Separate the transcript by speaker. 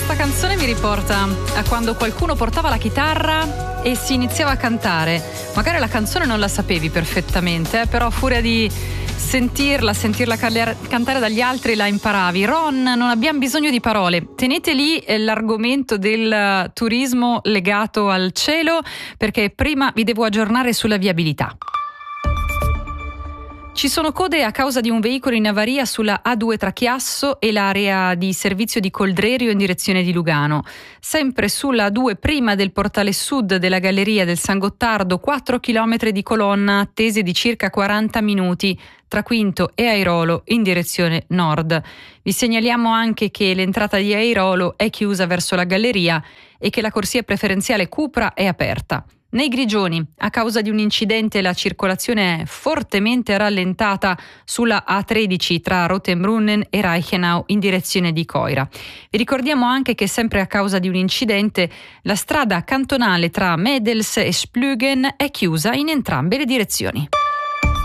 Speaker 1: Questa canzone mi riporta a quando qualcuno portava la chitarra e si iniziava a cantare. Magari la canzone non la sapevi perfettamente, però a furia di sentirla cantare dagli altri la imparavi. Ron, non abbiamo bisogno di parole. Tenete lì l'argomento del turismo legato al cielo, perché prima vi devo aggiornare sulla viabilità. Ci sono code a causa di un veicolo in avaria sulla A2 tra Chiasso e l'area di servizio di Coldrerio in direzione di Lugano. Sempre sulla A2 prima del portale sud della galleria del San Gottardo, 4 km di colonna attese di circa 40 minuti tra Quinto e Airolo in direzione nord. Vi segnaliamo anche che l'entrata di Airolo è chiusa verso la galleria e che la corsia preferenziale Cupra è aperta. Nei Grigioni, a causa di un incidente, la circolazione è fortemente rallentata sulla A13 tra Rotenbrunnen e Reichenau in direzione di Coira. Vi ricordiamo anche che sempre a causa di un incidente la strada cantonale tra Medels e Splügen è chiusa in entrambe le direzioni.